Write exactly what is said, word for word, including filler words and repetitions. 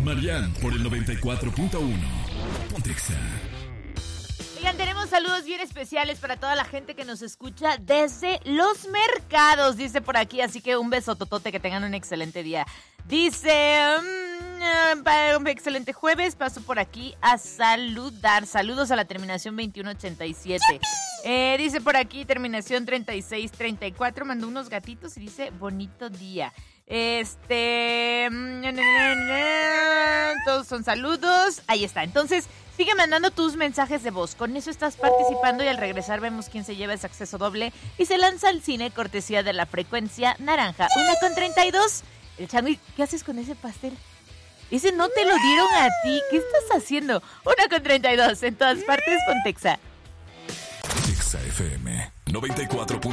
Marian por el noventa y cuatro punto uno. Pontexa. Oigan, tenemos saludos bien especiales para toda la gente que nos escucha desde los mercados, dice por aquí, así que un beso totote, que tengan un excelente día. Dice, um, un excelente jueves, paso por aquí a saludar. Saludos a la terminación veintiuno ochenta y siete. Eh, dice por aquí, terminación treinta y seis treinta y cuatro, mandó unos gatitos y dice, bonito día. Este, todos son saludos, ahí está. Entonces, sigue mandando tus mensajes de voz, con eso estás participando y al regresar vemos quién se lleva ese acceso doble y se lanza al cine cortesía de la frecuencia naranja. Una con treinta y dos. El Changui, ¿qué haces con ese pastel? Ese no te lo dieron a ti, ¿qué estás haciendo? Una con treinta y dos, en todas partes, Pontexa. Pontexa F M noventa y cuatro.